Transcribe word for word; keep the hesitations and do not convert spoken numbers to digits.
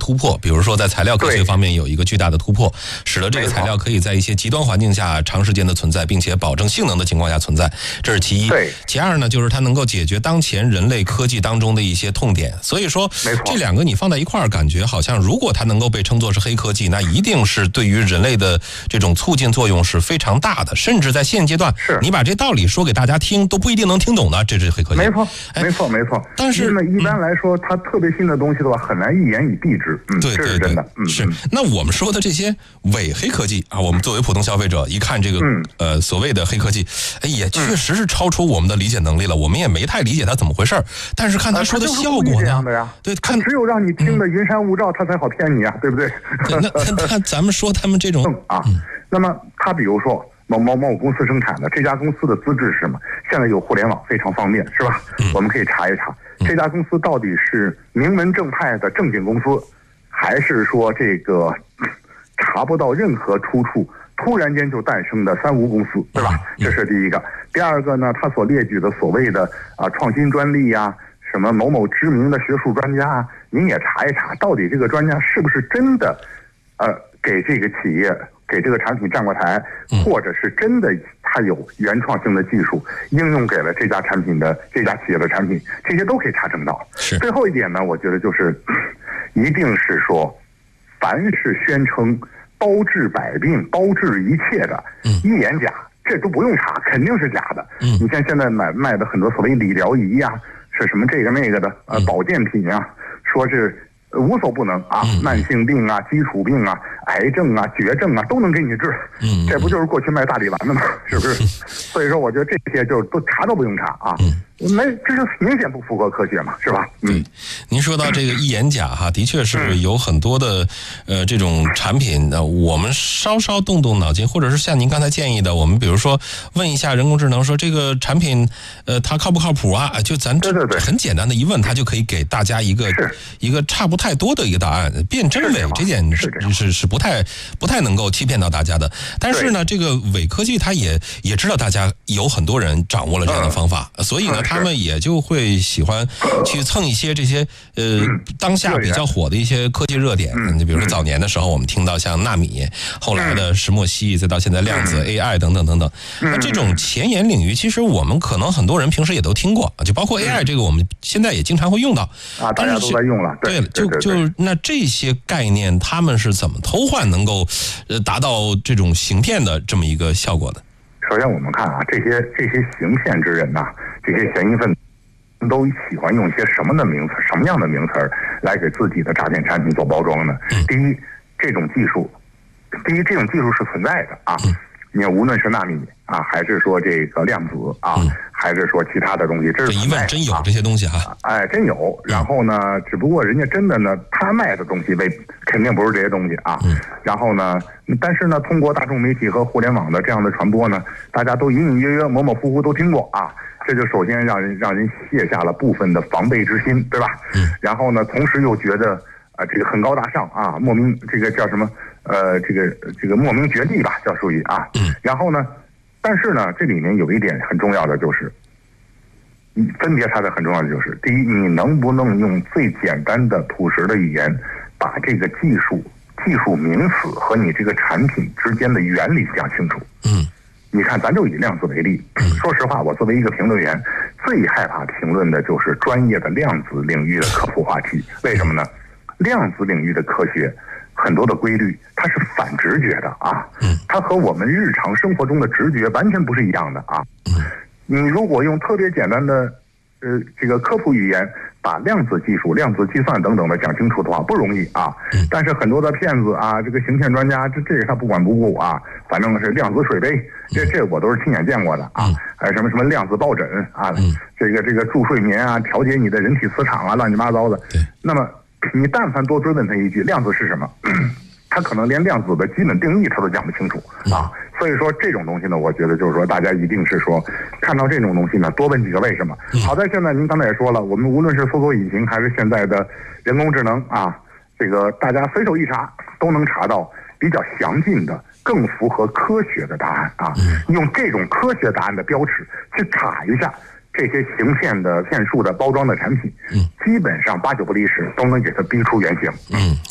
突破，比如说在材料科学方面有一个巨大的突破，使得这个材料可以在一些极端环境下长时间的存在，并且保证性能的情况下存在，这是其一。其二呢，就是它能够解决当前人类科技当中的一些痛点。所以说这两个你放在一块儿，感觉好像如果它能够被称作是黑科技，那一定是对于人类的这种促进作用是非常大的，甚至在现阶段你把这道理说给大家听都不一定能听懂的，这是黑科技。 没错没错没错。 但是那一般来说它特别新的东西的话很难一言以蔽之。嗯， 对对对，嗯，是。那我们说的这些伪黑科技啊，我们作为普通消费者一看这个、嗯、呃所谓的黑科技，哎，也确实是超出我们的理解能力了，我们也没太理解它怎么回事。但是看他说的效果呢， 呃、 对，看只有让你听的云山雾罩，他才好骗你啊，对不对？ 那那咱们说他们这种啊，那么他比如说某某某公司生产的这家公司的资质是什么？现在有互联网非常方便，是吧？嗯、我们可以查一查这家公司到底是名门正派的正经公司，还是说这个查不到任何出处，突然间就诞生的三无公司，对吧？这是第一个。第二个呢，他所列举的所谓的啊创新专利呀、啊，什么某某知名的学术专家啊，您也查一查，到底这个专家是不是真的呃给这个企业给这个产品站过台，或者是真的他有原创性的技术应用给了这家产品的这家企业的产品，这些都可以查证到。最后一点呢，我觉得就是一定是说，凡是宣称包治百病、包治一切的一言假，这都不用查，肯定是假的。嗯，你像现在买卖的很多所谓理疗仪呀、啊，是什么这个那个的呃保健品啊，说是无所不能啊，慢性病啊、基础病啊、癌症啊、绝症啊都能给你治。嗯，这不就是过去卖大力丸的吗？是不是？所以说，我觉得这些就都查都不用查啊。嗯。没，这是明显不符合科学嘛，是吧？ 嗯，您说到这个一言假哈，的确是有很多的呃这种产品，呃，我们稍稍动动脑筋，或者是像您刚才建议的，我们比如说问一下人工智能，说这个产品呃它靠不靠谱啊？就咱这很简单的一问，它就可以给大家一个一个差不太多的一个答案。辨真伪这点是是是不太不太能够欺骗到大家的。但是呢，这个伪科技它也也知道大家有很多人掌握了这样的方法，所以呢。他们也就会喜欢去蹭一些这些呃当下比较火的一些科技热点，你比如说早年的时候我们听到像纳米，后来的石墨烯，再到现在量子 A I 等等等等。那这种前沿领域，其实我们可能很多人平时也都听过，就包括 A I 这个，我们现在也经常会用到啊，大家都在用了。 对，就就那这些概念，他们是怎么偷换能够呃达到这种行骗的这么一个效果的？ 首先我们看啊，这些这些行骗之人呐、啊，这些嫌疑分子都喜欢用一些什么的名词，什么样的名词来给自己的诈骗产品做包装呢？第一，这种技术，第一这种技术是存在的啊。你无论是纳米啊，还是说这个量子啊，嗯、还是说其他的东西，这是一问真有这些东西哈、 啊？哎，真有。然后呢，只不过人家真的呢，他卖的东西为肯定不是这些东西啊。嗯、然后呢，但是呢，通过大众媒体和互联网的这样的传播呢，大家都隐隐约约、模模糊糊都听过啊。这就首先让人让人卸下了部分的防备之心，对吧？嗯。然后呢，同时又觉得啊、呃，这个很高大上啊，莫名这个叫什么？呃，这个这个莫名绝地吧，叫属于啊。嗯。然后呢，但是呢，这里面有一点很重要的就是，你分别它的很重要的就是，第一，你能不能用最简单的朴实的语言，把这个技术、技术名词和你这个产品之间的原理讲清楚。嗯。你看，咱就以量子为例。说实话，我作为一个评论员，最害怕评论的就是专业的量子领域的科普话题。为什么呢？量子领域的科学。很多的规律，它是反直觉的啊，它和我们日常生活中的直觉完全不是一样的啊。你如果用特别简单的呃这个科普语言把量子技术、量子计算等等的讲清楚的话，不容易啊。但是很多的骗子啊，这个行骗专家，这这个他不管不顾啊，反正是量子水杯，这这我都是亲眼见过的啊。还有什么什么量子抱枕啊，这个这个助睡眠啊，调节你的人体磁场啊，乱七八糟的。那么。你但凡多追问他一句量子是什么，他可能连量子的基本定义他都讲不清楚啊。所以说这种东西呢，我觉得就是说大家一定是说看到这种东西呢，多问几个为什么。好在现在您刚才也说了，我们无论是搜索引擎还是现在的人工智能啊，这个大家随手一查都能查到比较详尽的、更符合科学的答案啊。用这种科学答案的标尺去查一下。这些行骗的、骗术的、包装的产品，嗯，基本上八九不离十都能给它逼出原形。嗯。